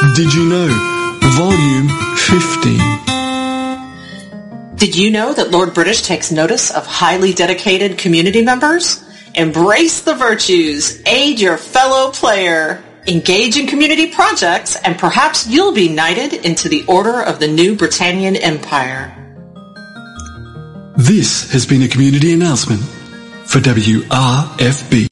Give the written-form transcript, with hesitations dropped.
Did you know? Volume 15. Did you know that Lord British takes notice of highly dedicated community members? Embrace the virtues, aid your fellow player, engage in community projects, and perhaps you'll be knighted into the Order of the New Britannian Empire. This has been a community announcement for WRFB.